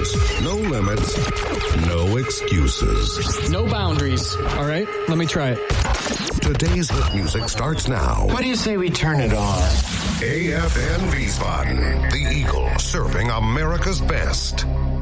rules, no limits, no excuses. No boundaries. All right, let me try it. Today's hit music starts now. What do you say we turn it on? AFN Wiesbaden, the Eagle, serving America's best.